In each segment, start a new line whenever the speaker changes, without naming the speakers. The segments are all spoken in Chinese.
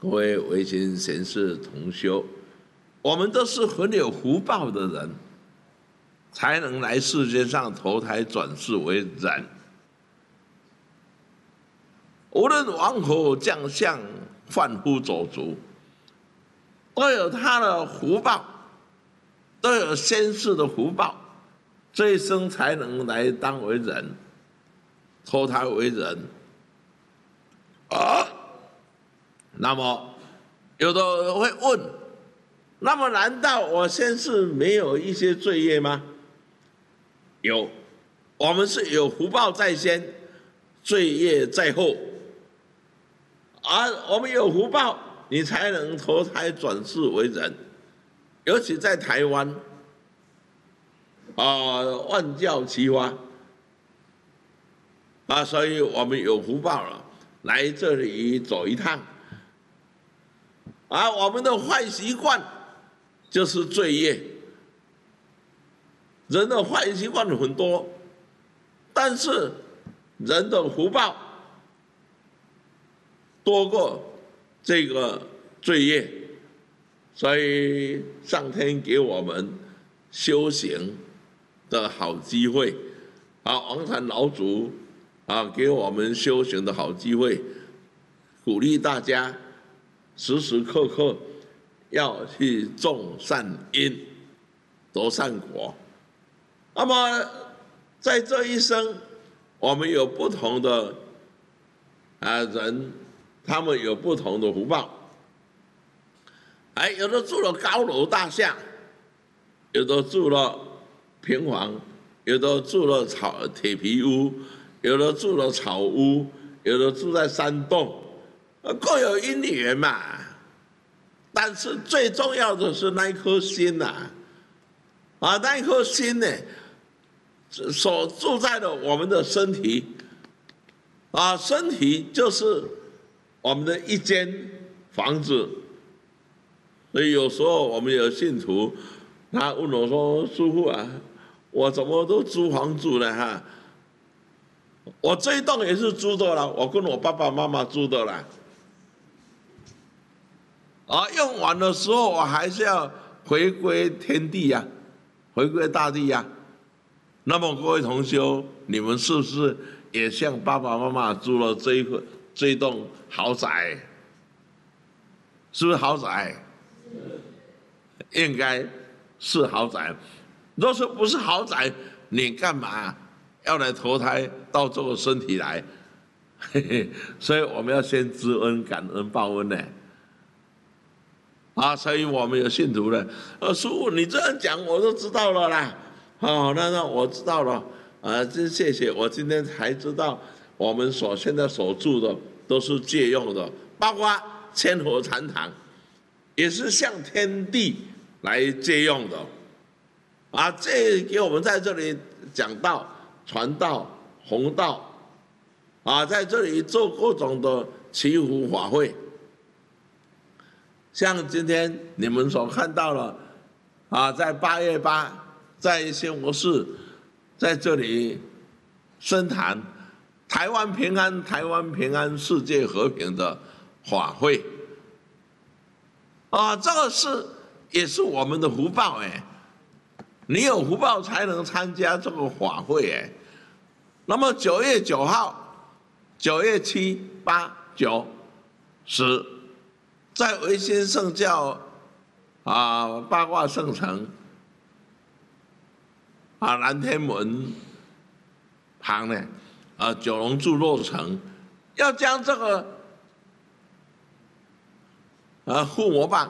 各位维新贤士同修，我们都是很有福报的人，才能来世界上投胎转世为人。无论王侯将相、贩夫走卒，都有他的福报，都有先世的福报，这一生才能来当为人，投胎为人。那么有的人会问，那么难道我先世没有一些罪业吗？有，我们是有福报在先，罪业在后。而我们有福报，你才能投胎转世为人。尤其在台湾，万教齐发，所以我们有福报了，来这里走一趟。我们的坏习惯就是罪业。人的坏习惯很多，但是人的福报多过这个罪业，所以上天给我们修行的好机会。王禅老祖给我们修行的好机会，鼓励大家时时刻刻要去种善因，得善果。那么在这一生，我们有不同的人，他们有不同的福报。有的住了高楼大厦，有的住了平房，有的住了铁皮屋，有的住了草屋，有的住在山洞，各有因缘嘛。但是最重要的是那一颗心那一颗心呢，所住在了我们的身体，身体就是我们的一间房子。所以有时候我们有信徒，他问我说：“师父我怎么都租房住呢？我这一栋也是租的了，我跟我爸爸妈妈租的了。用完的时候我还是要回归天地回归大地那么各位同修，你们是不是也像爸爸妈妈租了这一栋豪宅？是不是豪宅？应该是豪宅。若是不是豪宅，你干嘛要来投胎到这个身体来？所以我们要先知恩、感恩、报恩呢。所以我们有信徒呢，师父你这样讲我都知道了啦。那我知道了，真谢谢，我今天才知道，我们现在所住的都是借用的，包括千佛禅堂，也是向天地来借用的。这给我们在这里讲道、传道、弘道，在这里做各种的祈福法会。像今天你们所看到了，在8月8，在新佛寺，在这里升坛台湾平安、台湾平安、世界和平的法会。这个也是我们的福报你有福报才能参加这个法会那么9月9号、9月7、8、9、10，在维新圣教八卦圣城南天门旁呢九龙柱落成，要将这个护摩棒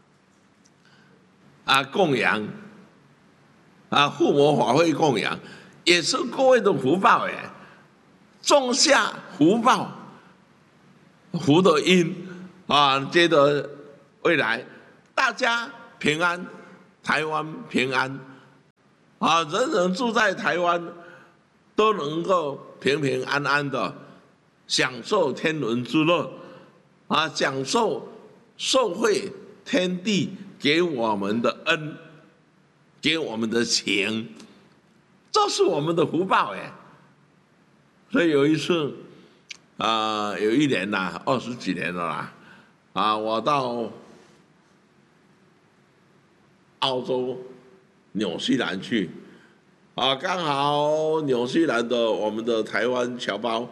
供养护摩法会供养，也是各位的福报种下福报，福的因接着未来大家平安，台湾平安人人住在台湾都能够平平安安的享受天伦之乐享受受惠天地给我们的恩，给我们的情，这是我们的福报所以有一次有一年20几年了啦， 我到澳洲纽西兰去，刚好纽西兰的我们的台湾侨胞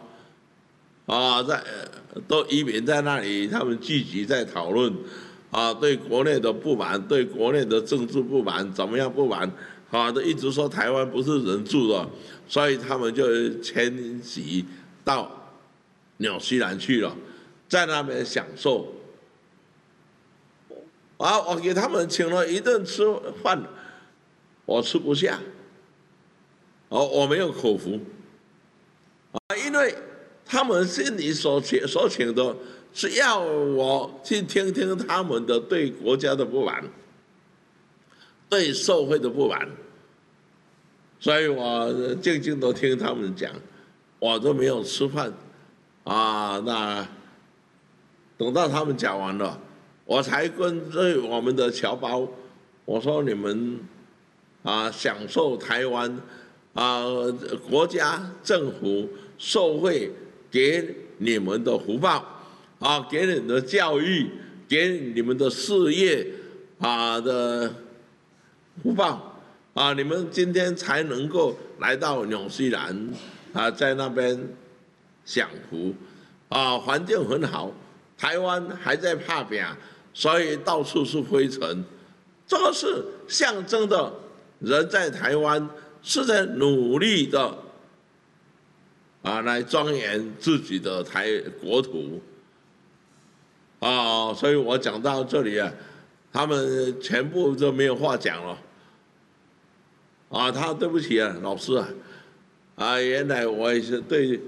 都移民在那里，他们聚集在讨论对国内的不满，对国内的政治不满，怎么样不满都一直说台湾不是人住的，所以他们就迁徙到纽西兰去了，在那边享受。我给他们请了一顿吃饭，我吃不下，我没有口福，因为他们心里所请的是要我去听听他们的对国家的不满，对社会的不满，所以我静静的听他们讲，我都没有吃饭，那等到他们讲完了，我才跟我们的侨胞我说你们享受台湾国家政府社会给你们的福报给你们的教育，给你们的事业的福报你们今天才能够来到纽西兰在那边享福环境很好，台湾还在打拼，所以到处是灰尘，这个是象征的人在台湾是在努力的来庄严自己的国土所以我讲到这里他们全部都没有话讲了对不起老师原来我也是对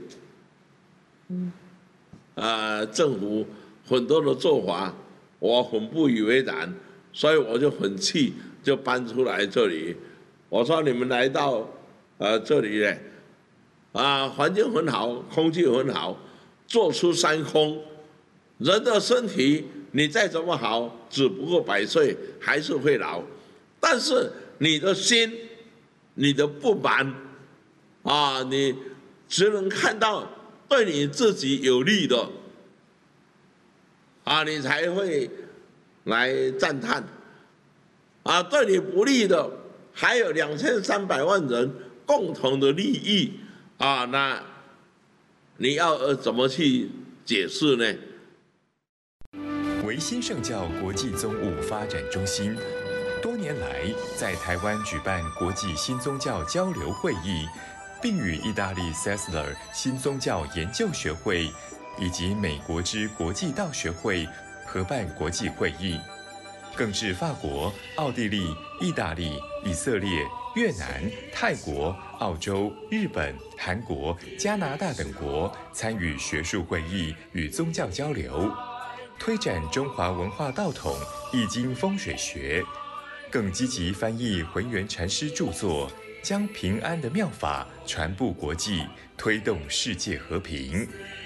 政府很多的做法我很不以为然，所以我就很气，就搬出来这里。我说你们来到这里呢环境很好，空气很好，做出山空，人的身体你再怎么好，只不过100岁还是会老，但是你的心，你的不满你只能看到对你自己有利的你才会来赞叹对你不利的还有2300万人共同的利益那你要怎么去解释呢？
维新圣教国际宗务发展中心多年来在台湾举办国际新宗教交流会议，并与意大利 Sessler 新宗教研究学会以及美国之国际道学会合办国际会议，更至法国、奥地利、意大利、以色列、越南、泰国、澳洲、日本、韩国、加拿大等国参与学术会议与宗教交流，推展中华文化道统、易经风水学，更积极翻译浑元禅师著作，将平安的妙法传布国际，推动世界和平。